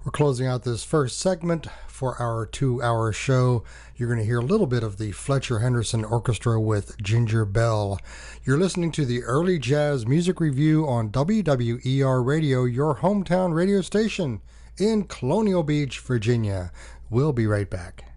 We're closing out this first segment for our 2-hour show. You're going to hear a little bit of the Fletcher Henderson Orchestra with Ginger Bell. You're listening to the Early Jazz Music Review on WWER Radio, your hometown radio station in Colonial Beach, Virginia. We'll be right back.